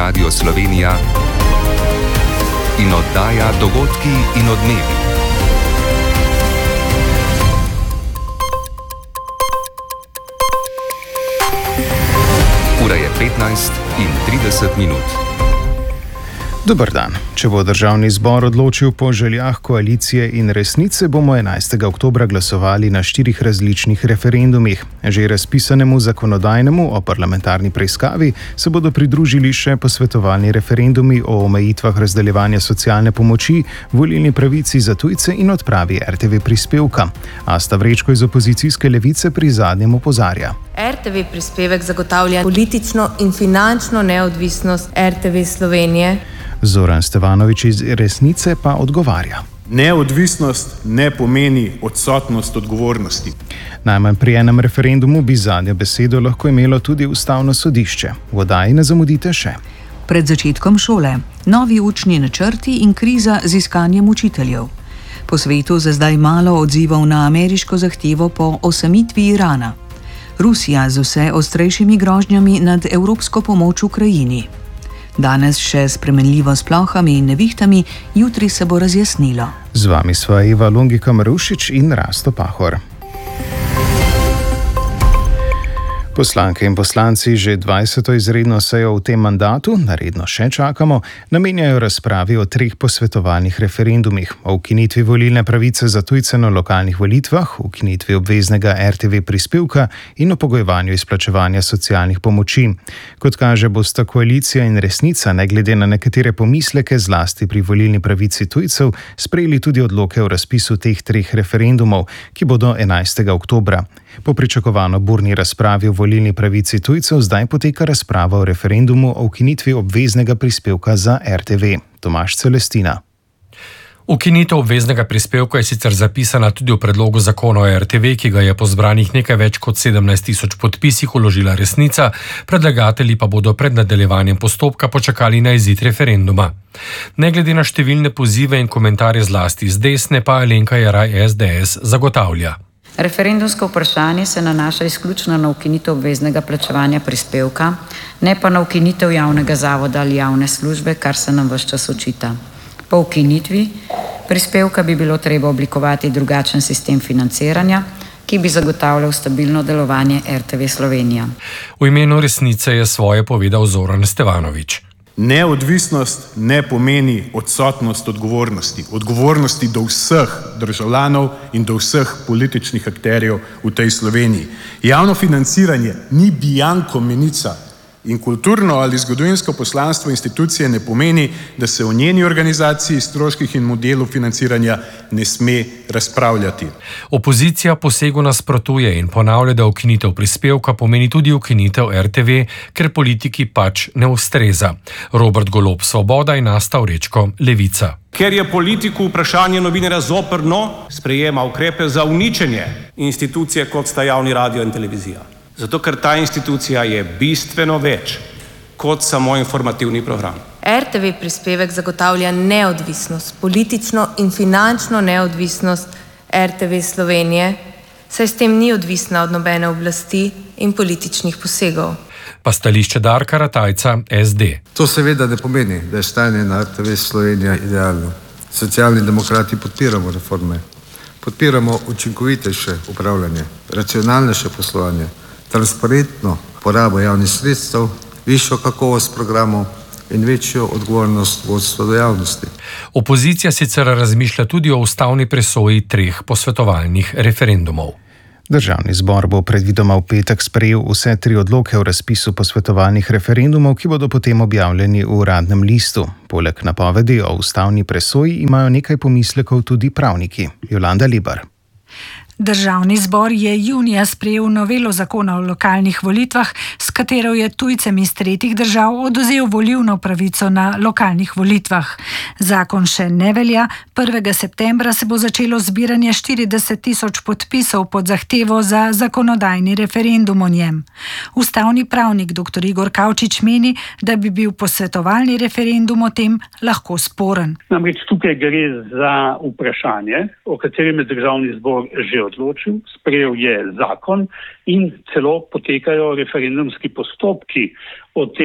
Radio Slovenija in oddaja Dogodki in odmevi. Ura je 15:30. Dober dan. Če bo državni zbor odločil po željah koalicije in resnice, bomo 11. oktobra glasovali na 4 različnih referendumih. Že razpisanemu zakonodajnemu o parlamentarni preiskavi se bodo pridružili še posvetovalni referendumi o omejitvah razdeljevanja socialne pomoči, volilni pravici za tujce in odpravi RTV prispevka. Asta Vrečko iz opozicijske Levice pri zadnjem opozarja. RTV prispevek zagotavlja politično in finančno neodvisnost RTV Slovenije. Zoran Stevanovič iz Resnice pa odgovarja. Neodvisnost ne pomeni odsotnost odgovornosti. Najmanj pri enem referendumu bi zadnjo besedo lahko imelo tudi Ustavno sodišče. V oddaji ne zamudite še. Pred začetkom šole, novi učni načrti in kriza z iskanjem učiteljev. Po svetu za zdaj malo odzivov na ameriško zahtevo po osamitvi Irana. Rusija z vse ostrejšimi grožnjami nad evropsko pomoč Ukrajini. Danes še spremenljivo s plohami in nevihtami, jutri se bo razjasnilo. Z vami sva Iva Longika Marušič in Rasto Pahor. Poslanke in poslanci že 20. izredno sejo v tem mandatu, naredno še čakamo, namenjajo razpravi o 3 posvetovalnih referendumih, o ukinitvi volilne pravice za tujce na lokalnih volitvah, ukinitvi obveznega RTV prispevka in o pogojevanju izplačevanja socialnih pomoči. Kot kaže, bosta koalicija in Resnica, ne glede na nekatere pomisleke, zlasti pri volilni pravici tujcev, sprejeli tudi odloke o razpisu teh 3 referendumov, ki bodo 11. oktobra. Po pričakovano burni razpravi o volilni pravici tujcev zdaj poteka razprava o referendumu o ukinitvi obveznega prispevka za RTV. Tomaž Celestina. Ukinitev obveznega prispevka je sicer zapisana tudi v predlogu zakona o RTV, ki ga je po zbranih nekaj več kot 17.000 podpisih vložila Resnica, predlagatelji pa bodo pred nadaljevanjem postopka počakali na izid referenduma. Ne glede na številne pozive in komentarje zlasti z desne, pa Alenka Jeraj SDS zagotavlja. Referendumsko vprašanje se nanaša izključno na ukinitev obveznega plačevanja prispevka, ne pa na ukinitev javnega zavoda ali javne službe, kar se nam ves čas očita. Po ukinitvi prispevka bi bilo treba oblikovati drugačen sistem financiranja, ki bi zagotavljal stabilno delovanje RTV Slovenija. V imenu Resnice je svoje povedal Zoran Stevanovič. Neodvisnost ne pomeni odsotnost odgovornosti. Odgovornosti do vseh državljanov in do vseh političnih akterjev v tej Sloveniji. Javno financiranje ni bianko menica in kulturno ali zgodovinsko poslanstvo institucije ne pomeni, da se o njeni organizaciji, stroških in modelu financiranja ne sme razpravljati. Opozicija posegu nasprotuje in ponavlja, da ukinitev prispevka pomeni tudi ukinitev RTV, ker politiki pač ne ustreza. Robert Golob, Svoboda, in Asta Vrečko, Levica. Ker je politiku vprašanje novinarja zoprno, sprejema ukrepe za uničenje institucije, kot sta javni radio in televizija. Zato, ker ta institucija je bistveno več kot samo informativni program. RTV prispevek zagotavlja neodvisnost, politično in finančno neodvisnost RTV Slovenije, saj s tem ni odvisna od nobene oblasti in političnih posegov. Pa stališče Darka Ratajca, SD. To seveda ne pomeni, da je stanje na RTV Slovenija idealno. Socialni demokrati podpiramo reforme, podpiramo učinkovitejše upravljanje, racionalnejše poslovanje, transparentno porabo javnih sredstev, višjo kakovost programov in večjo odgovornost vodstva do javnosti. Opozicija sicer razmišlja tudi o ustavni presoji 3 posvetovalnih referendumov. Državni zbor bo predvidoma v petek sprejel vse 3 odloke o razpisu posvetovalnih referendumov, ki bodo potem objavljeni v Uradnem listu. Poleg napovedi o ustavni presoji imajo nekaj pomislekov tudi pravniki. Jolanda Libar. Državni zbor je junija sprejel novelo zakona o lokalnih volitvah, s katero je tujcem iz tretjih držav odvzel volilno pravico na lokalnih volitvah. Zakon še ne velja, 1. septembra se bo začelo zbiranje 40.000 podpisov pod zahtevo za zakonodajni referendum o njem. Ustavni pravnik dr. Igor Kavčič meni, da bi bil posvetovalni referendum o tem lahko sporen. Namreč tukaj gre za vprašanje, o katerem je državni zbor že odločil, sprejel je zakon in celo potekajo referendumski postopki o tem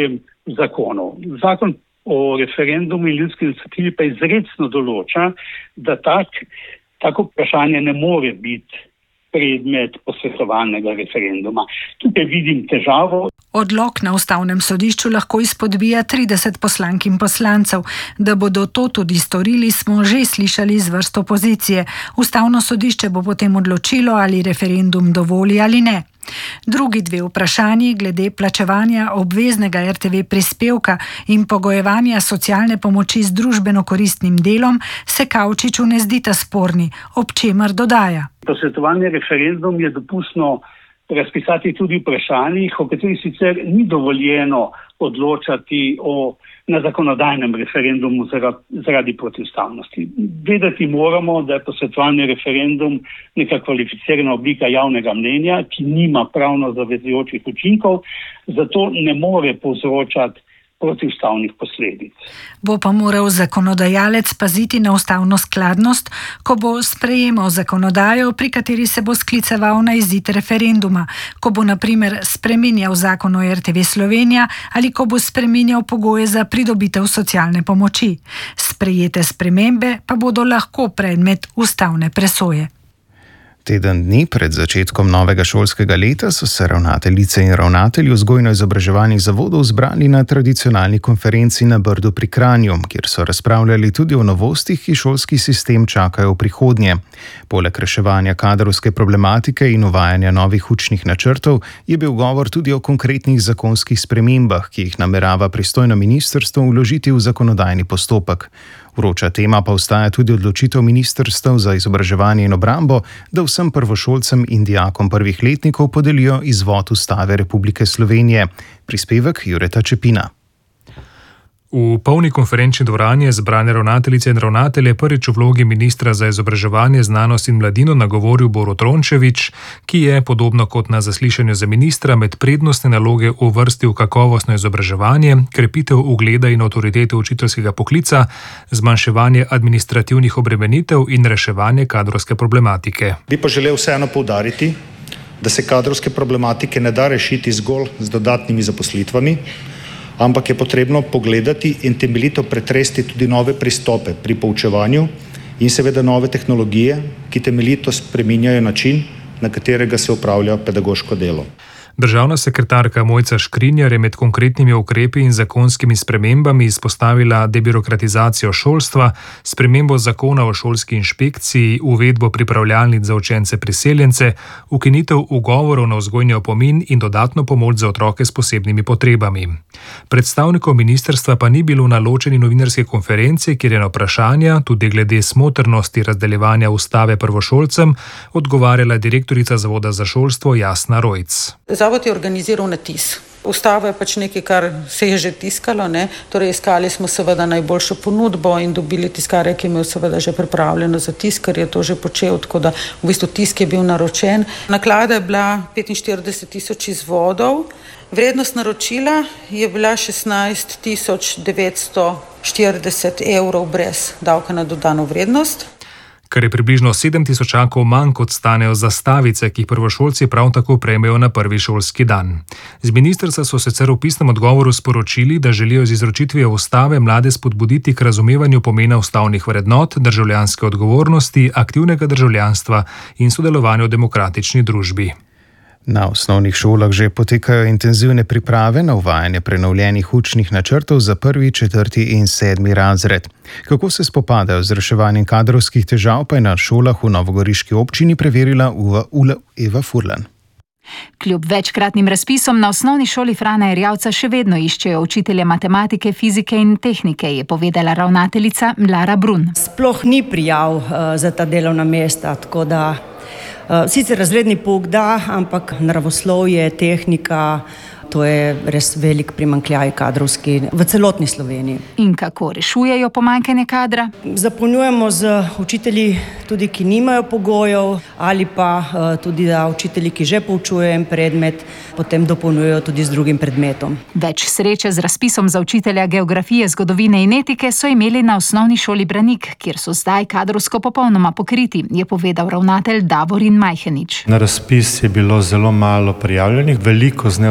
zakonov. Zakon o referendumu in ljudski iniciativi pa izrecno določa, da tako vprašanje ne more biti predmet posvetovalnega referenduma. Tukaj vidim težavo. Odlok na Ustavnem sodišču lahko izpodbija 30 poslank in poslancev. Da bodo to tudi storili, smo že slišali iz vrst opozicije. Ustavno sodišče bo potem odločilo, ali referendum dovoli ali ne. Drugi dve vprašanji glede plačevanja obveznega RTV prispevka in pogojevanja socialne pomoči z družbeno koristnim delom se Kavčiču ne zdita sporni, ob čemer dodaja. Posvetovalni referendum je dopustno razpisati tudi vprašanjih, o katerih sicer ni dovoljeno odločati na zakonodajnem referendumu zaradi protiustavnosti. Vedeti moramo, da je posvetovalni referendum neka kvalificirana oblika javnega mnenja, ki nima pravno zavezujočih učinkov, zato ne more povzročati protiustavnih posledic. Bo pa moral zakonodajalec paziti na ustavno skladnost, ko bo sprejemal zakonodajo, pri kateri se bo skliceval na izid referenduma, ko bo na primer spreminjal zakon o RTV Slovenija ali ko bo spreminjal pogoje za pridobitev socialne pomoči. Sprejete spremembe pa bodo lahko predmet ustavne presoje. Teden dni pred začetkom novega šolskega leta so se ravnateljice in ravnatelji vzgojno-izobraževalnih zavodov zbrali na tradicionalni konferenci na Brdu pri Kranju, kjer so razpravljali tudi o novostih, ki šolski sistem čakajo v prihodnje. Poleg reševanja kadrovske problematike in uvajanja novih učnih načrtov je bil govor tudi o konkretnih zakonskih spremembah, ki jih namerava pristojno ministrstvo vložiti v zakonodajni postopek. Vroča tema pa ostaja tudi odločitev ministrstev za izobraževanje in obrambo, da vsem prvošolcem in dijakom prvih letnikov podelijo izvod Ustave Republike Slovenije. Prispevek Jureta Čepina. V polni konferenčni dvorani je zbrane ravnateljice in ravnatelje prvič v vlogi ministra za izobraževanje, znanost in mladino nagovoril Borut Rončević, ki je, podobno kot na zaslišanju za ministra, med prednostne naloge uvrstil kakovostno izobraževanje, krepitev ugleda in avtoritete učiteljskega poklica, zmanjševanje administrativnih obremenitev in reševanje kadrovske problematike. Bi pa želel vseeno poudariti, da se kadrovske problematike ne da rešiti zgolj z dodatnimi zaposlitvami, ampak je potrebno pogledati in temeljito pretresti tudi nove pristope pri poučevanju in seveda nove tehnologije, ki temeljito spreminjajo način, na katerega se opravlja pedagoško delo. Državna sekretarka Mojca Škrinjar je med konkretnimi ukrepi in zakonskimi spremembami izpostavila debirokratizacijo šolstva, spremembo zakona o šolski inšpekciji, uvedbo pripravljalnic za učence priseljence, ukinitev ugovorov na vzgojni opomin in dodatno pomoč za otroke s posebnimi potrebami. Predstavnikov ministrstva pa ni bilo na ločeni novinarski konferenci, kjer je na vprašanja, tudi glede smotrnosti razdeljevanja ustave prvošolcem, odgovarjala direktorica Zavoda za šolstvo Jasna Rojc. Zavod je organiziral natis. Ustava je pač nekaj, kar se je že tiskalo, torej iskali smo seveda najboljšo ponudbo in dobili tiskarja, ki je imel seveda že pripravljeno za tisk, ker je to že počel, tako da v bistvu tisk je bil naročen. Naklada je bila 45.000 izvodov, vrednost naročila je bila 16.940 evrov brez davka na dodano vrednost. Kar je približno 7.000 manj kot stanejo zastavice, ki jih prvošolci prav tako prejmejo na prvi šolski dan. Z ministrstva so sicer v pisnem odgovoru sporočili, da želijo z izročitvijo ustave mlade spodbuditi k razumevanju pomena ustavnih vrednot, državljanske odgovornosti, aktivnega državljanstva in sodelovanja v demokratični družbi. Na osnovnih šolah že potekajo intenzivne priprave na uvajanje prenovljenih učnih načrtov za 1., 4. in 7. razred. Kako se spopadajo z reševanjem kadrovskih težav, pa je na šolah v novogoriški občini preverila Eva Furlan. Kljub večkratnim razpisom na osnovni šoli Frana Erjavca še vedno iščejo učitelje matematike, fizike in tehnike, je povedala ravnateljica Lara Brun. Sploh ni prijav za ta delovna mesta, tako da sicer razredni pouk da, ampak naravoslovje, tehnika, to je res velik primanjkljaj kadrovski v celotni Sloveniji. In kako rešujejo pomanjkanje kadra? Zapolnjujemo z učitelji tudi, ki nimajo pogojev, ali pa tudi da učitelji, ki že poučujejo en predmet, potem dopolnjujejo tudi z drugim predmetom. Več sreče z razpisom za učitelja geografije, zgodovine in etike so imeli na osnovni šoli Branik, kjer so zdaj kadrovsko popolnoma pokriti, je povedal ravnatelj Davorin Majhenič. Na razpis je bilo zelo malo prijavljenih, veliko z neustrezno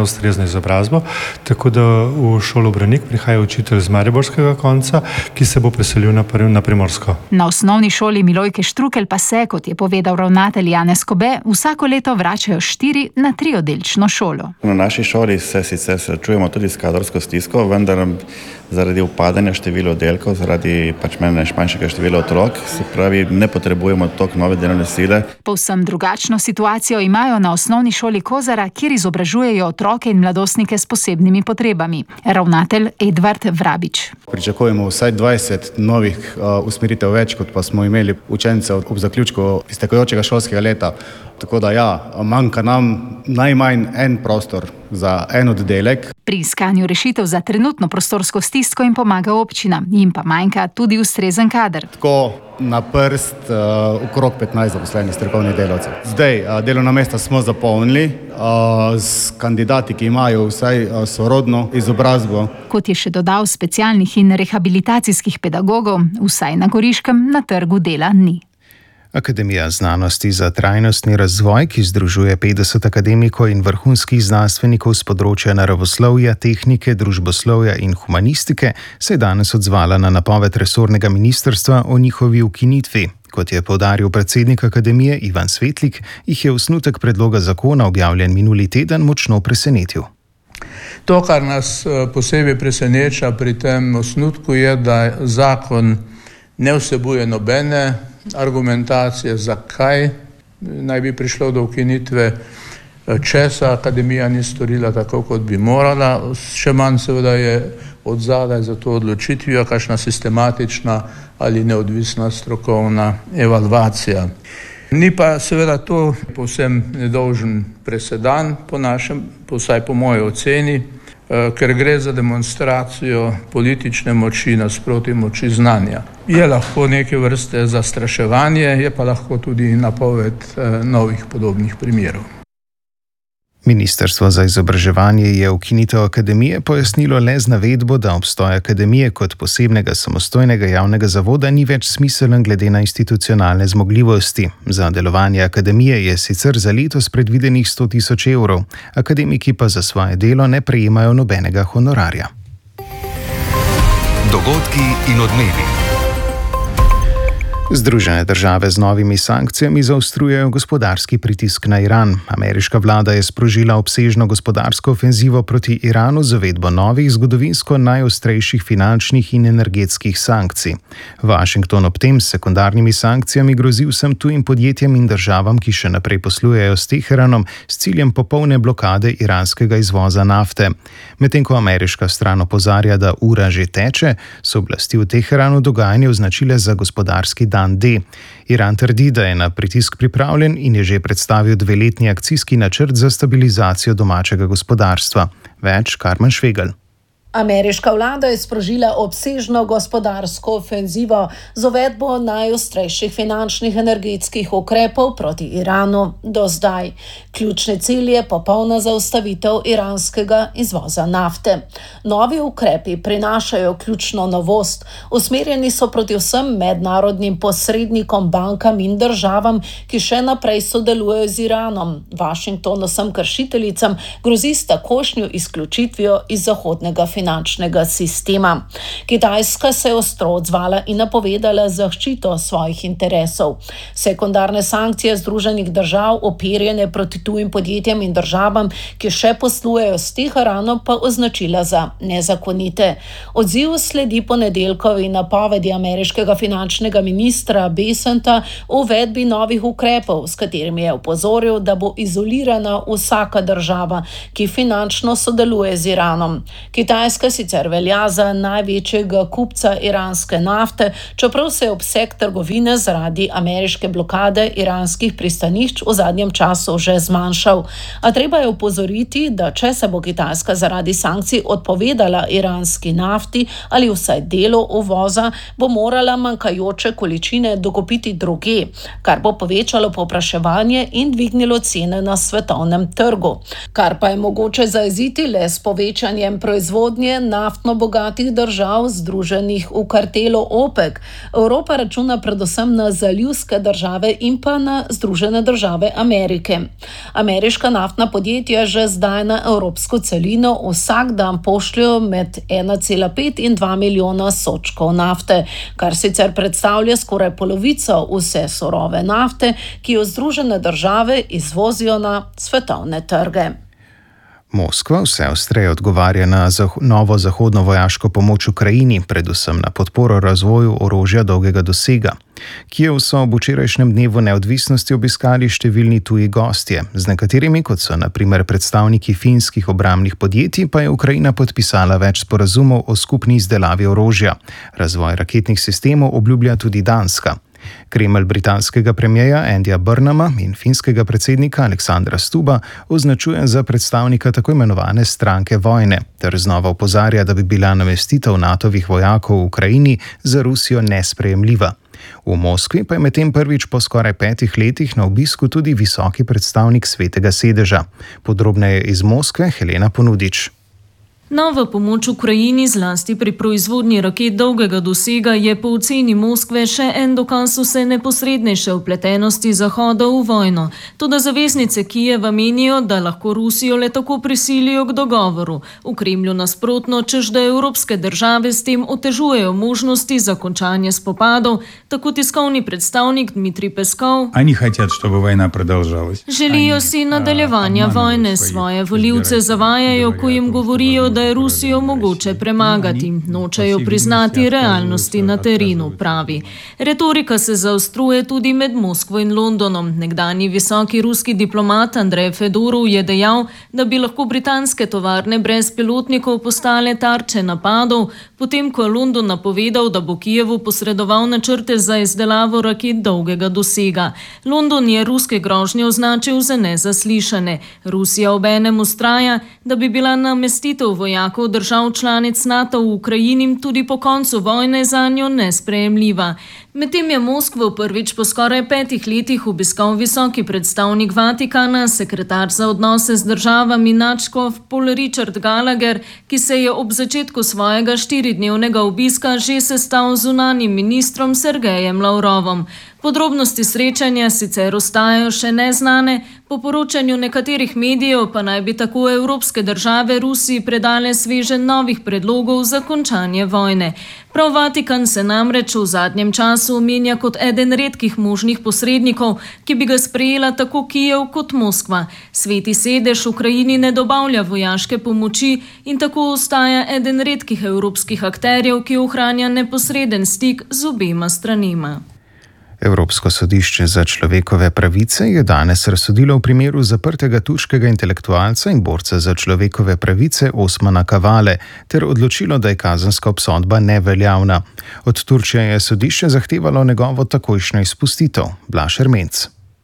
izobrazbo, tako da v šolo Branik prihaja učitelj z mariborskega konca, ki se bo preselil na Primorsko. Na osnovni šoli Milojke Štrukelj pa se, kot je povedal ravnatelj Janez Kobe, vsako leto vračajo 4 na 3-oddelčno šolo. Na naši šoli se sicer srečujemo tudi s kadrovsko stisko, vendar zaradi upadanja števila oddelkov, zaradi manjšega števila otrok, se pravi, ne potrebujemo toliko nove delovne sile. Povsem drugačno situacijo imajo na osnovni šoli Kozara, kjer izobražujejo otroke in mladostnike s posebnimi potrebami. Ravnatelj Edvard Vrabič. Pričakujemo vsaj 20 novih usmeritev več, kot pa smo imeli učencev ob zaključku iztekajočega šolskega leta. Tako da manjka nam najmanj en prostor za en oddelek. Pri iskanju rešitev za trenutno prostorsko stisko jim pomaga občina, jim pa manjka tudi ustrezen kader. Tako na prst okrog 15 zaposlenih strokovnih delavcev. Zdaj delovna mesta smo zapolnili s kandidati, ki imajo vsaj sorodno izobrazbo. Kot je še dodal, specialnih in rehabilitacijskih pedagogov, vsaj na Goriškem, na trgu dela ni. Akademija znanosti za trajnostni razvoj, ki združuje 50 akademikov in vrhunskih znanstvenikov z področja naravoslovja, tehnike, družboslovja in humanistike, se je danes odzvala na napoved resornega ministrstva o njihovi ukinitvi. Kot je poudaril predsednik akademije Ivan Svetlik, jih je osnutek predloga zakona, objavljen minuli teden, močno presenetil. To, kar nas posebej preseneča pri tem osnutku, je, da zakon ne vsebuje nobene argumentacije, zakaj naj bi prišlo do ukinitve, česa akademija ni storila tako, kot bi morala, še manj seveda je odzadaj za to odločitvijo kakšna sistematična ali neodvisna strokovna evalvacija. Ni pa seveda to povsem nedolžen presedan po našem, vsaj po moji oceni, ker gre za demonstracijo politične moči nasproti moči znanja. Je lahko neke vrste zastraševanje, je pa lahko tudi napoved novih podobnih primerov. Ministrstvo za izobraževanje je ukinitev akademije pojasnilo le z navedbo, da obstoj akademije kot posebnega samostojnega javnega zavoda ni več smiseln glede na institucionalne zmogljivosti. Za delovanje akademije je sicer za letos predvidenih 100.000 evrov, akademiki pa za svoje delo ne prejemajo nobenega honorarja. Dogodki in odmevi. Združene države z novimi sankcijami zaostrujejo gospodarski pritisk na Iran. Ameriška vlada je sprožila obsežno gospodarsko ofenzivo proti Iranu z uvedbo novih, zgodovinsko najostrejših finančnih in energetskih sankcij. Washington ob tem s sekundarnimi sankcijami grozi vsem tujim podjetjem in državam, ki še naprej poslujejo s Teheranom, s ciljem popolne blokade iranskega izvoza nafte. Medtem ko ameriška stran opozarja, da ura že teče, so oblasti v Teheranu dogajanje označile za gospodarski dan D. Iran trdi, da je na pritisk pripravljen in je že predstavil 2-letni akcijski načrt za stabilizacijo domačega gospodarstva. Več Karmen Švegelj. Ameriška vlada je sprožila obsežno gospodarsko ofenzivo z uvedbo najostrejših finančnih energetskih ukrepov proti Iranu do zdaj. Ključni cilj je popolna zaustavitev iranskega izvoza nafte. Novi ukrepi prinašajo ključno novost. Usmerjeni so proti vsem mednarodnim posrednikom, bankam in državam, ki še naprej sodelujejo z Iranom. Washington vsem kršiteljicam grozi s takošnjo izključitvijo iz zahodnega finančnega sistema. Kitajska se je ostro odzvala in napovedala zaščito svojih interesov. Sekundarne sankcije Združenih držav, operjene proti tujim podjetjem in državam, ki še poslujejo s Teheranom, pa označila za nezakonite. Odziv sledi ponedeljkovi napovedi ameriškega finančnega ministra Besanta o uvedbi novih ukrepov, s katerimi je opozoril, da bo izolirana vsaka država, ki finančno sodeluje z Iranom. Kitajska sicer velja za največjega kupca iranske nafte, čeprav se je obseg trgovine zaradi ameriške blokade iranskih pristanišč v zadnjem času že zmanjšal. A treba je opozoriti, da če se bo Kitajska zaradi sankcij odpovedala iranski nafti ali vsaj delu uvoza, bo morala manjkajoče količine dokupiti druge, kar bo povečalo povpraševanje in dvignilo cene na svetovnem trgu. Kar pa je mogoče zajeziti le s povečanjem proizvodnje proizvodnje naftno bogatih držav, združenih v kartelu OPEC. Evropa računa predvsem na zalivske države in pa na Združene države Amerike. Ameriška naftna podjetja že zdaj na evropsko celino vsak dan pošljajo med 1,5 in 2 milijona sodčkov nafte, kar sicer predstavlja skoraj polovico vse surove nafte, ki jo Združene države izvozijo na svetovne trge. Moskva vse ostreje odgovarja na novo zahodno vojaško pomoč Ukrajini, predvsem na podporo razvoju orožja dolgega dosega. Kijev so ob včerajšnjem dnevu neodvisnosti obiskali številni tuji gostje, z nekaterimi, kot so na primer predstavniki finskih obrambnih podjetij, pa je Ukrajina podpisala več sporazumov o skupni izdelavi orožja. Razvoj raketnih sistemov obljublja tudi Danska. Kremelj britanskega premierja Andyja Burnhama in finskega predsednika Aleksandra Stubba označuje za predstavnika tako imenovane stranke vojne, ter znova opozarja, da bi bila namestitev NATO-vih vojakov v Ukrajini za Rusijo nesprejemljiva. V Moskvi pa je medtem prvič po skoraj 5 letih na obisku tudi visoki predstavnik Svetega sedeža. Podrobneje iz Moskve Helena Ponudič. Nova pomoč Ukrajini, zlasti pri proizvodnji raket dolgega dosega, je po oceni Moskve še en dokaz vse neposrednejše vpletenosti Zahoda v vojno. Toda zaveznice Kijeva menijo, da lahko Rusijo le tako prisilijo k dogovoru. V Kremlju nasprotno, češ da evropske države s tem otežujejo možnosti za končanje spopadov, tako tiskovni predstavnik Dmitrij Peskov. Želijo si nadaljevanja vojne, svoje volivce zavajajo, ko jim govorijo, da je Rusijo mogoče premagati. Nočejo priznati realnosti na terenu, pravi. Retorika se zaostruje tudi med Moskvo in Londonom. Nekdanji visoki ruski diplomat Andrej Fedorov je dejal, da bi lahko britanske tovarne brez pilotnikov postale tarče napadov, potem ko je London napovedal, da bo Kijevu posredoval načrte za izdelavo raket dolgega dosega. London je ruske grožnje označil za nezaslišane. Rusija obenem vztraja, da bi bila namestitev vojakov držav članic NATO v Ukrajini tudi po koncu vojne zanjo nesprejemljiva. Medtem je Moskvo prvič po skoraj 5 letih obiskal visoki predstavnik Vatikana, sekretar za odnose z državami nadškof Paul Richard Gallagher, ki se je ob začetku svojega 4-dnevnega obiska že sestal z zunanjim ministrom Sergejem Lavrovom. Podrobnosti srečanja sicer ostajajo še neznane, po poročanju nekaterih medijev pa naj bi tako evropske države Rusiji predale sveženj novih predlogov za končanje vojne. Prav Vatikan se namreč v zadnjem času omenja kot eden redkih možnih posrednikov, ki bi ga sprejela tako Kijev kot Moskva. Sveti sedež Ukrajini ne dobavlja vojaške pomoči in tako ostaja eden redkih evropskih akterjev, ki ohranja neposreden stik z obema stranima. Evropsko sodišče za človekove pravice je danes razsodilo v primeru zaprtega turškega intelektualca in borca za človekove pravice Osmana Kavale ter odločilo, da je kazenska obsodba neveljavna. Od Turčije je sodišče zahtevalo njegovo takojšnjo izpustitev. Blaž Ermenc.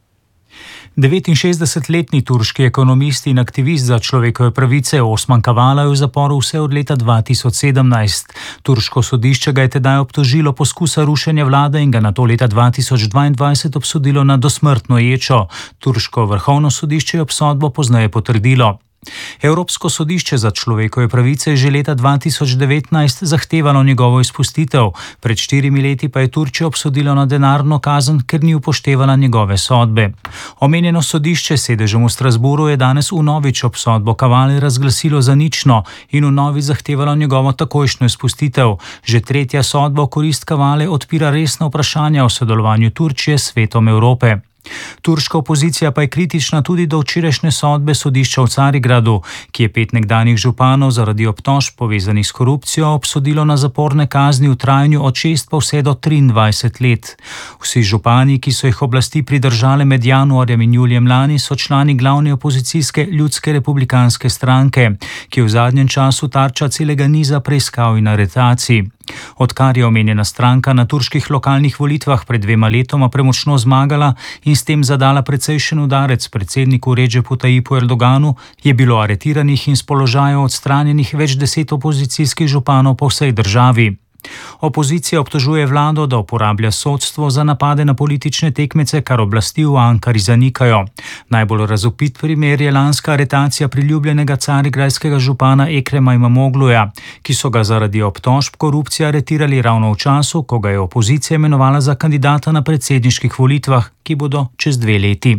69-letni turški ekonomist in aktivist za človekove pravice Osman Kavala je v zaporu vse od leta 2017. Turško sodišče ga je tedaj obtožilo poskusa rušenja vlade in ga nato leta 2022 obsodilo na dosmrtno ječo. Turško vrhovno sodišče je obsodbo pozneje potrdilo. Evropsko sodišče za človekove pravice je že leta 2019 zahtevalo njegovo izpustitev. Pred 4 leti pa je Turčija obsodilo na denarno kazen, ker ni upoštevala njegove sodbe. Omenjeno sodišče s sedežem v Strasbourgu je danes vnovič obsodbo Kavale razglasilo za nično in vnovič zahtevalo njegovo takojšnjo izpustitev. Že tretja sodba v korist Kavale odpira resna vprašanja o sodelovanju Turčije s Svetom Evrope. Turška opozicija pa je kritična tudi do včerajšnje sodbe sodišča v Carigradu, ki je 5 nekdanjih županov zaradi obtožb povezanih s korupcijo obsodilo na zaporne kazni v trajanju od 6 pa vse do 23 let. Vsi župani, ki so jih oblasti pridržale med januarjem in julijem lani, so člani glavne opozicijske Ljudske republikanske stranke, ki je v zadnjem času tarča celega niza preiskav in aretacij. Odkar je omenjena stranka na turških lokalnih volitvah pred 2 letoma premočno zmagala in s tem zadala precejšen udarec predsedniku Redžepu Tajipu Erdoganu, je bilo aretiranih in s položajev odstranjenih več 10 opozicijskih županov po vsej državi. Opozicija obtožuje vlado, da uporablja sodstvo za napade na politične tekmece, kar oblasti v Ankari zanikajo. Najbolj razvpit primer je lanska aretacija priljubljenega carigrajskega župana Ekrema Imamogluja, ki so ga zaradi obtožb korupcije aretirali ravno v času, ko ga je opozicija imenovala za kandidata na predsedniških volitvah, ki bodo čez 2 leti.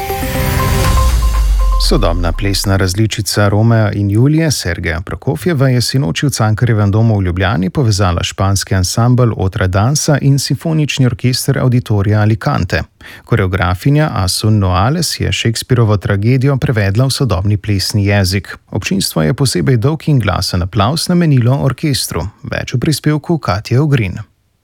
Sodobna plesna različica Romea in Julije Sergeja Prokofjeva je sinoči v Cankarjevem domu v Ljubljani povezala španski ansambel Otra Dansa in simfonični orkester Auditorija Alicante. Koreografinja Asun Noales je Shakespearovo tragedijo prevedla v sodobni plesni jezik. Občinstvo je posebej dolg in glasen aplavz namenilo orkestru. Več v prispevku Katje Ogrin.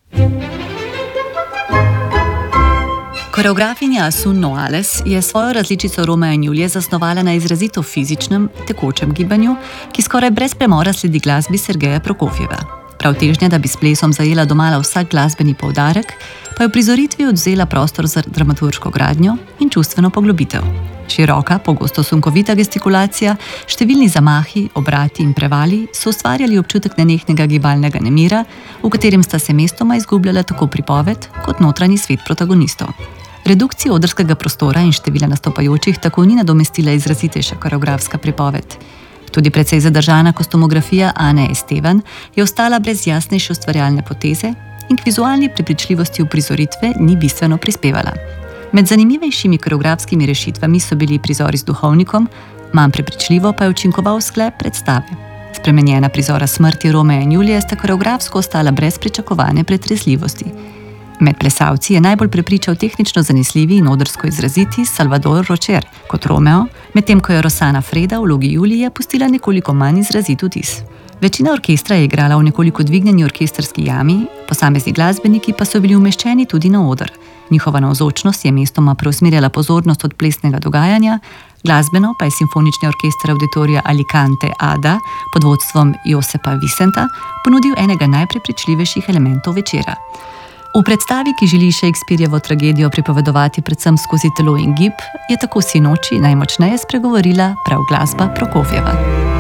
Koreografinja Asun Noales je svojo različico Romea in Julije zasnovala na izrazito fizičnem, tekočem gibanju, ki skoraj brez premora sledi glasbi Sergeja Prokofjeva. Prav težnja, da bi s plesom zajela domala vsak glasbeni poudarek, pa je v prizoritvi odvzela prostor za dramaturško gradnjo in čustveno poglobitev. Široka, pogosto sunkovita gestikulacija, številni zamahi, obrati in prevali so ustvarjali občutek nenehnega gibalnega nemira, v katerem sta se mestoma izgubljala tako pripoved kot notranji svet protagonistov. Redukcija odrskega prostora in števila nastopajočih tako ni nadomestila izrazitejša koreografska pripoved. Tudi precej zadržana kostumografija Ane Estevan je ostala brez jasnejše ustvarjalne poteze in k vizualni prepričljivosti uprizoritve ni bistveno prispevala. Med zanimivejšimi koreografskimi rešitvami so bili prizori z duhovnikom, manj prepričljivo pa je učinkoval sklep predstave. Spremenjena prizora smrti Romea in Julije sta koreografsko ostala brez pričakovane pretresljivosti. Med plesalci je najbolj prepričal tehnično zanesljivi in odrsko izraziti Salvador Rocher kot Romeo, medtem ko je Rosana Freda v vlogi Julije pustila nekoliko manj izrazit vtis. Večina orkestra je igrala v nekoliko dvignjeni orkestrski jami, posamezni glasbeniki pa so bili umeščeni tudi na oder. Njihova navzočnost je mestoma preusmerjala pozornost od plesnega dogajanja, glasbeno pa je simfonični orkester Auditorija Alicante ADA pod vodstvom Josepa Vicenta ponudil enega najprepričljivejših elementov večera. V predstavi, ki želi Shakespearejevo tragedijo pripovedovati predvsem skozi telo in gib, je tako sinoči najmočneje spregovorila prav glasba Prokofjeva.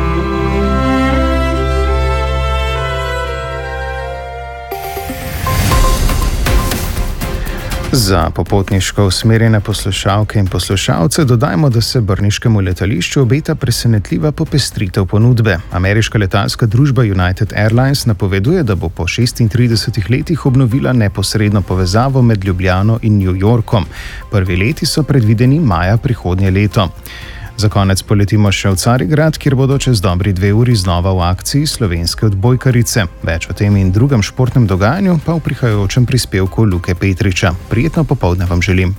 Za popotniško usmerjene poslušalke in poslušalce dodajmo, da se brniškemu letališču obeta presenetljiva popestritev ponudbe. Ameriška letalska družba United Airlines napoveduje, da bo po 36 letih obnovila neposredno povezavo med Ljubljano in New Yorkom. Prvi leti so predvideni maja prihodnje leto. Za konec poletimo še v Carigrad, kjer bodo čez dobri 2 uri znova v akciji slovenske odbojkarice. Več o tem in drugem športnem dogajanju pa v prihajajočem prispevku Luke Petriča. Prijetno popoldne vam želim.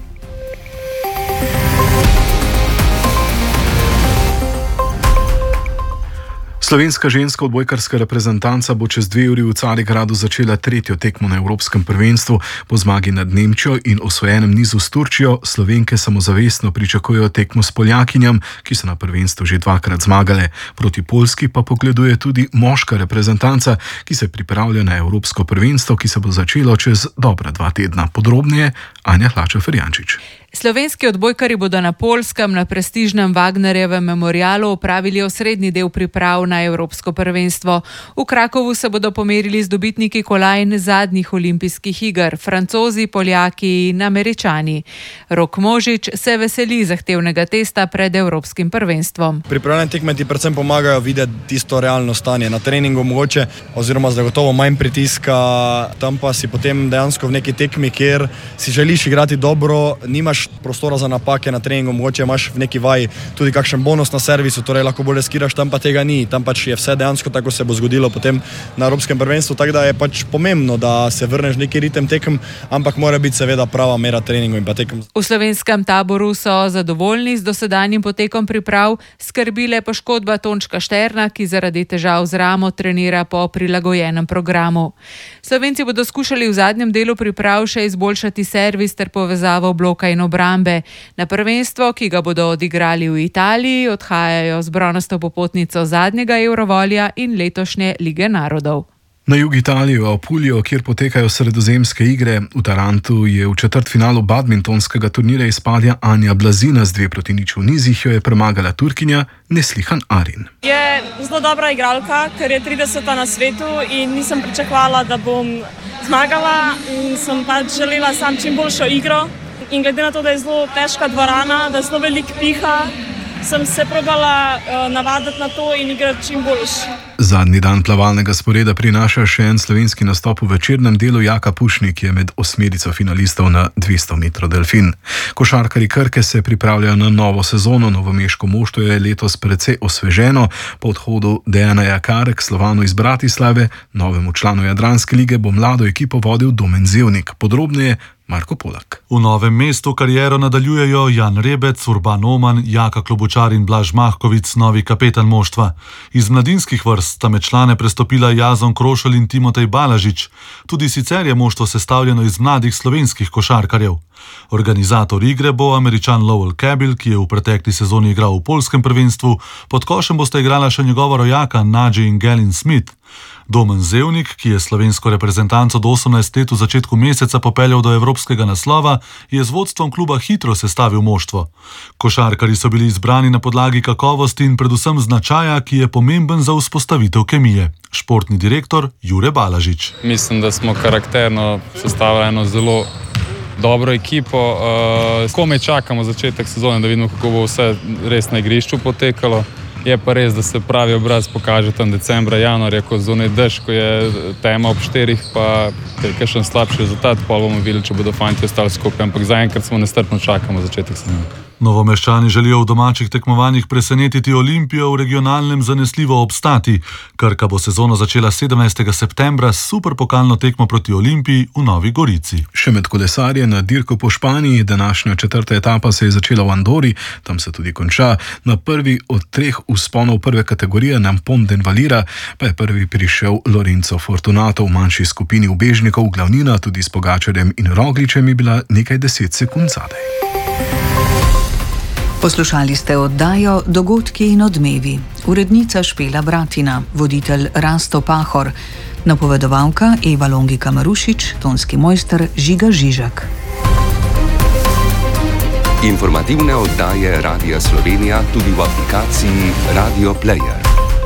Slovenska ženska odbojkarska reprezentanca bo čez 2 uri v Carigradu začela 3. tekmo na Evropskem prvenstvu. Po zmagi nad Nemčijo in osvojenem nizu s Turčijo Slovenke samozavestno pričakujejo tekmo s Poljakinjam, ki so na prvenstvu že 2-krat zmagale. Proti Poljski pa pogleduje tudi moška reprezentanca, ki se pripravlja na Evropsko prvenstvo, ki se bo začelo čez dobra 2 tedna. Podrobneje Anja Hlača-Ferjančič. Slovenski odbojkari bodo na Poljskem na prestižnem Wagnerjevem memorialu opravili osrednji del priprav na Evropsko prvenstvo. V Krakovu se bodo pomerili z dobitniki kolajn zadnjih olimpijskih iger, Francozi, Poljaki in Američani. Rok Možič se veseli zahtevnega testa pred Evropskim prvenstvom. Pripravljene tekme ti predvsem pomagajo videti tisto realno stanje na treningu mogoče, oziroma zagotovo manj pritiska, tam pa si potem dejansko v neki tekmi, kjer si želiš igrati dobro, nimaš prostora za napake na treningu, mogoče imaš v neki vaji tudi kakšen bonus na servisu, torej lahko bolj riskiraš, tam pa tega ni, tam pač je vse dejansko tako se bo zgodilo potem na Evropskem prvenstvu, tako da je pač pomembno, da se vrneš neki ritem tekem, ampak mora biti seveda prava mera treningov in pa tekem. V slovenskem taboru so zadovoljni z dosedanjim potekom priprav, skrbile poškodba Tončka Šterna, ki zaradi težav z ramo trenira po prilagojenem programu. Slovenci bodo skušali v zadnjem delu priprav še izboljšati servis ter povezavo bloka in obrambe. Na prvenstvo, ki ga bodo odigrali v Italiji, odhajajo z bronasto popotnico zadnjega Eurovolja in letošnje Lige narodov. Na jugu Italije, v Apuliju, kjer potekajo sredozemske igre, v Tarantu je v četrtfinalu badmintonskega turnirja izpadla Anja Blazina z 2-0 v nizih, jo je premagala Turkinja Neslihan Arin. Je zelo dobra igralka, ker je 30. na svetu in nisem pričakovala, da bom zmagala in sem pač želela sam čim boljšo igro. In glede na to, da je zelo težka dvorana, da je zelo velik piha, sem se probala navaditi na to in igrati čim boljš. Zadnji dan plavalnega sporeda prinaša še en slovenski nastop v večernem delu. Jaka Pušnik je med osmerico finalistov na 200 metrov delfin. Košarkarji Krke se pripravljajo na novo sezono. Novomeško moštvo je letos precej osveženo. Po odhodu Dejana Jakare k Slovanu iz Bratislave, novemu članu Jadranske lige, bo mlado ekipo vodil Domen Zevnik. Podrobneje Marko Polak. V Novem mestu kariero nadaljujejo Jan Rebec, Urban Oman, Jaka Klobučar in Blaž Mahkovic, novi kapetan moštva. Iz mladinskih vrst sta med člane prestopila Jazon Krošelj in Timotej Balažič. Tudi sicer je moštvo sestavljeno iz mladih slovenskih košarkarjev. Organizator igre bo Američan Lowell Cabil, ki je v pretekli sezoni igral v poljskem prvenstvu. Pod košem bosta igrala še njegova rojaka Nadji in Galen Smith. Domen Zevnik, ki je slovensko reprezentanco do 18 let v začetku meseca popeljal do evropskega naslova, je z vodstvom kluba hitro sestavil moštvo. Košarkarji so bili izbrani na podlagi kakovosti in predvsem značaja, ki je pomemben za vzpostavitev kemije. Športni direktor Jure Balažič. Mislim, da smo karakterno sestavili eno zelo dobro ekipo. Komaj čakamo začetek sezone, da vidimo, kako bo vse res na igrišču potekalo. Je pa res, da se pravi obraz pokaže tam decembra, januarja, ko zunaj dež, ko je tema ob 4, pa je kakšen slabši rezultat, pa bomo videli, če bodo fanti ostali skupaj, ampak zaenkrat smo nestrpno čakamo začetek sezone. Novomeščani želijo v domačih tekmovanjih presenetiti Olimpijo, v regionalnem zanesljivo obstati. Krka bo sezono začela 17. septembra s superpokalno tekmo proti Olimpiji v Novi Gorici. Še med kolesarje na dirko po Španiji, današnja 4. etapa se je začela v Andori, tam se tudi konča. Na prvi od 3 vzponov prve kategorije Nampon Denvalira pa je prvi prišel Lorenzo Fortunato. V manjši skupini ubežnikov glavnina tudi s Pogačarjem in Rogličem je bila nekaj 10 sekund zadaj. Poslušali ste oddajo Dogodki in odmevi. Urednica Špela Bratina, voditelj Rasto Pahor, napovedovalka Eva Longika Marušič, tonski mojster Žiga Žižak. Informativne oddaje Radia Slovenija tudi v aplikaciji Radio Player.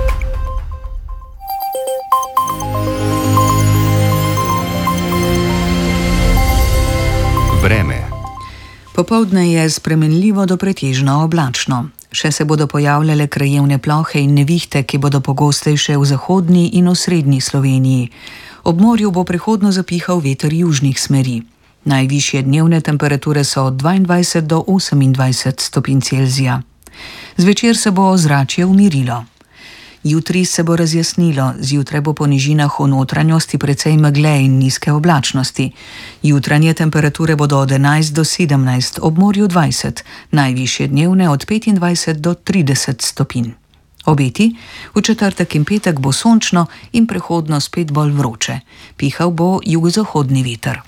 Vreme. Popoldne je spremenljivo do pretežno oblačno. Še se bodo pojavljale krajevne plohe in nevihte, ki bodo pogostejše v zahodni in osrednji Sloveniji. Ob morju bo prehodno zapihal veter južnih smeri. Najvišje dnevne temperature so od 22 do 28 stopinj Celzija. Zvečer se bo ozračje umirilo. Jutri se bo razjasnilo, zjutraj bo po nižinah v notranjosti precej megle in nizke oblačnosti. Jutranje temperature bodo od 11 do 17, ob morju 20, najvišje dnevne od 25 do 30 stopinj. Obeti, v četrtek in petek bo sončno in prehodno spet bolj vroče. Pihal bo jugozahodni veter.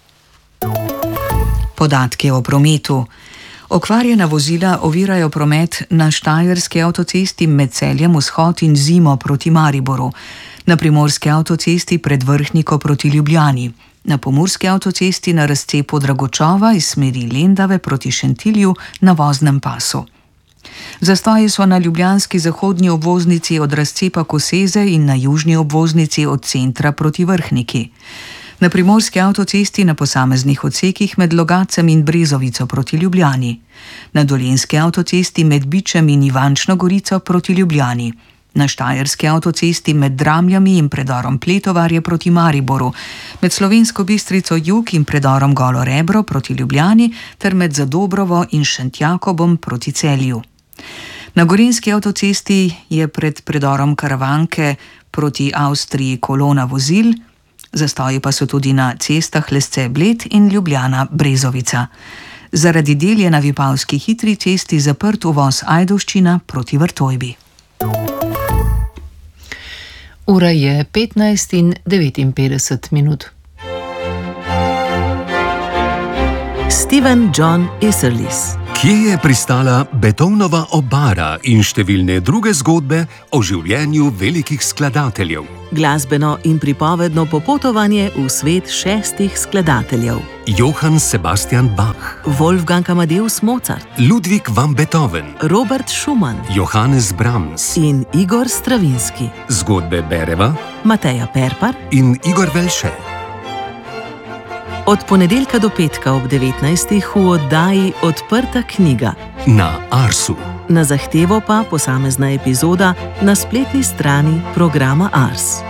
Podatki o prometu. Okvarjena vozila ovirajo promet na Štajerski avtocesti med Celjem vzhod in Zimo proti Mariboru, na Primorski avtocesti pred Vrhniko proti Ljubljani, na Pomurski avtocesti na razcepu Dragočova iz smeri Lendave proti Šentilju na voznem pasu. Zastoji so na ljubljanski zahodnji obvoznici od razcepa Koseze in na južni obvoznici od centra proti Vrhniki. Na Primorski avtocesti na posameznih odsekih med Logacem in Brezovico proti Ljubljani, na Dolenjski avtocesti med Bičem in Ivančno Gorico proti Ljubljani, na Štajerski avtocesti med Dramljami in predorom Pletovarje proti Mariboru, med Slovensko Bistrico jug in predorom Golo Rebro proti Ljubljani ter med Zadobrovo in Šentjakobom proti Celju. Na Gorenjski avtocesti je pred predorom Karavanke proti Avstriji kolona vozil, zastoji pa so tudi na cestah Lesce-Bled in Ljubljana-Brezovica. Zaradi del je na Vipavski hitri cesti zaprt uvoz Ajdovščina proti Vrtojbi. Ura je 15:59. Stephen John Isserlis, Kje je pristala Beethovenova obara in številne druge zgodbe o življenju velikih skladateljev? Glasbeno in pripovedno popotovanje v svet 6 skladateljev. Johann Sebastian Bach, Wolfgang Amadeus Mozart, Ludwig van Beethoven, Robert Schumann, Johannes Brahms in Igor Stravinski. Zgodbe Bereva, Mateja Perpar in Igor Velše. Od ponedeljka do petka ob 19. v oddaji Odprta knjiga. Na Arsu. Na zahtevo pa posamezna epizoda na spletni strani programa Ars.